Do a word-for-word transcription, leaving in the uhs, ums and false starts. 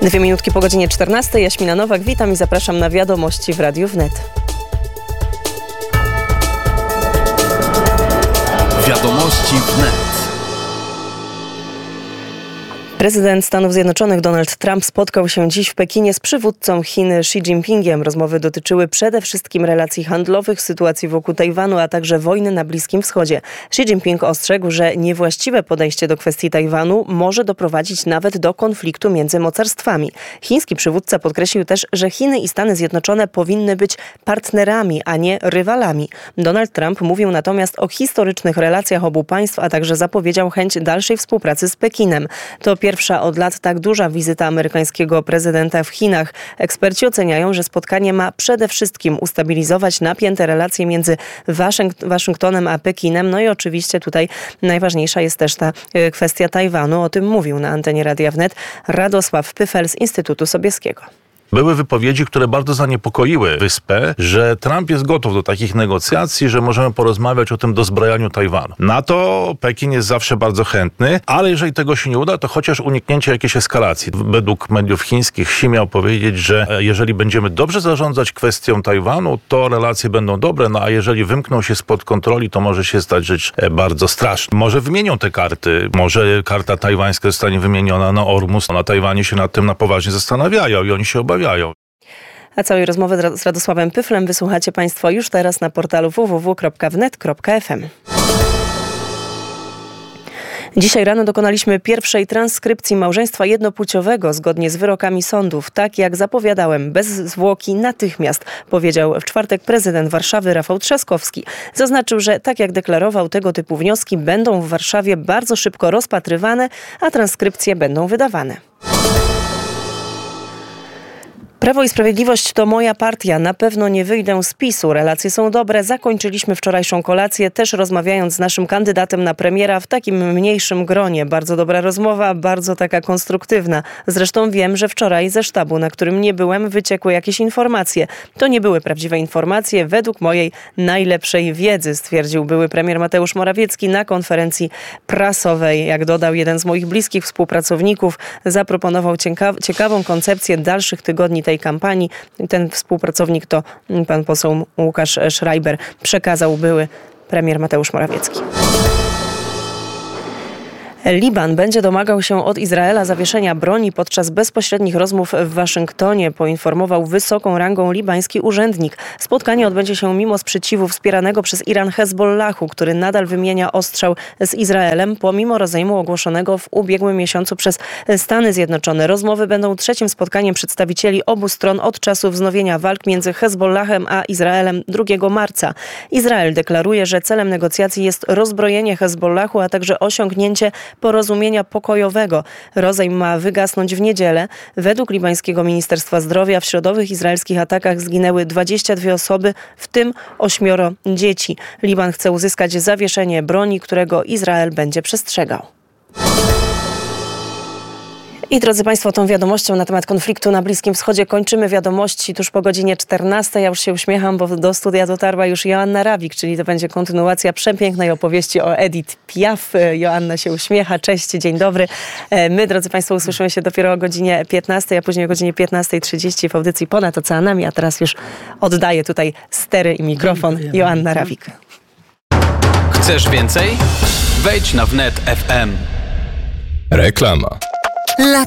Dwie minutki po godzinie czternastej. Jaśmina Nowak, witam i zapraszam na wiadomości w Radiu Wnet. Wiadomości Wnet. Prezydent Stanów Zjednoczonych Donald Trump spotkał się dziś w Pekinie z przywódcą Chin Xi Jinpingiem. Rozmowy dotyczyły przede wszystkim relacji handlowych, sytuacji wokół Tajwanu, a także wojny na Bliskim Wschodzie. Xi Jinping ostrzegł, że niewłaściwe podejście do kwestii Tajwanu może doprowadzić nawet do konfliktu między mocarstwami. Chiński przywódca podkreślił też, że Chiny i Stany Zjednoczone powinny być partnerami, a nie rywalami. Donald Trump mówił natomiast o historycznych relacjach obu państw, a także zapowiedział chęć dalszej współpracy z Pekinem. To pierwsza od lat tak duża wizyta amerykańskiego prezydenta w Chinach. Eksperci oceniają, że spotkanie ma przede wszystkim ustabilizować napięte relacje między Waszyng- Waszyngtonem a Pekinem. No i oczywiście tutaj najważniejsza jest też ta kwestia Tajwanu. O tym mówił na antenie Radia Wnet Radosław Pyfel z Instytutu Sobieskiego. Były wypowiedzi, które bardzo zaniepokoiły wyspę, że Trump jest gotów do takich negocjacji, że możemy porozmawiać o tym dozbrajaniu Tajwanu. Na to Pekin jest zawsze bardzo chętny, ale jeżeli tego się nie uda, to chociaż uniknięcie jakiejś eskalacji. Według mediów chińskich Xi miał powiedzieć, że jeżeli będziemy dobrze zarządzać kwestią Tajwanu, to relacje będą dobre, no a jeżeli wymkną się spod kontroli, to może się stać rzecz bardzo straszna. Może wymienią te karty, może karta tajwańska zostanie wymieniona na Ormus. Na Tajwanie się nad tym na poważnie zastanawiają i oni się obawiają. A całej rozmowy z Radosławem Pyflem wysłuchacie Państwo już teraz na portalu w w w kropka wnet kropka f m. Dzisiaj rano dokonaliśmy pierwszej transkrypcji małżeństwa jednopłciowego zgodnie z wyrokami sądów. Tak jak zapowiadałem, bez zwłoki, natychmiast, powiedział w czwartek prezydent Warszawy Rafał Trzaskowski. Zaznaczył, że tak jak deklarował, tego typu wnioski będą w Warszawie bardzo szybko rozpatrywane, a transkrypcje będą wydawane. Prawo i Sprawiedliwość to moja partia. Na pewno nie wyjdę z PiSu. Relacje są dobre. Zakończyliśmy wczorajszą kolację, też rozmawiając z naszym kandydatem na premiera w takim mniejszym gronie. Bardzo dobra rozmowa, bardzo taka konstruktywna. Zresztą wiem, że wczoraj ze sztabu, na którym nie byłem, wyciekły jakieś informacje. To nie były prawdziwe informacje według mojej najlepszej wiedzy, stwierdził były premier Mateusz Morawiecki na konferencji prasowej. Jak dodał jeden z moich bliskich współpracowników, zaproponował ciekaw- ciekawą koncepcję dalszych tygodni tej kampanii. Ten współpracownik to pan poseł Łukasz Schreiber, przekazał były premier Mateusz Morawiecki. Liban będzie domagał się od Izraela zawieszenia broni podczas bezpośrednich rozmów w Waszyngtonie, poinformował wysoką rangą libański urzędnik. Spotkanie odbędzie się mimo sprzeciwu wspieranego przez Iran Hezbollahu, który nadal wymienia ostrzał z Izraelem, pomimo rozejmu ogłoszonego w ubiegłym miesiącu przez Stany Zjednoczone. Rozmowy będą trzecim spotkaniem przedstawicieli obu stron od czasu wznowienia walk między Hezbollahem a Izraelem drugiego marca. Izrael deklaruje, że celem negocjacji jest rozbrojenie Hezbollahu, a także osiągnięcie porozumienia pokojowego. Rozejm ma wygasnąć w niedzielę. Według libańskiego Ministerstwa Zdrowia w środowych izraelskich atakach zginęły dwadzieścia dwie osoby, w tym ośmioro dzieci. Liban chce uzyskać zawieszenie broni, którego Izrael będzie przestrzegał. I drodzy Państwo, tą wiadomością na temat konfliktu na Bliskim Wschodzie kończymy wiadomości tuż po godzinie czternastej. Ja już się uśmiecham, bo do studia dotarła już Joanna Rawik, czyli to będzie kontynuacja przepięknej opowieści o Edith Piaf. Joanna się uśmiecha. Cześć, dzień dobry. My, drodzy Państwo, usłyszymy się dopiero o godzinie piętnastej, a później o godzinie piętnasta trzydzieści w audycji Ponad Oceanami. A teraz już oddaję tutaj stery i mikrofon. Joanna Rawik. Chcesz więcej? Wejdź na wnet kropka f m. Reklama. Lato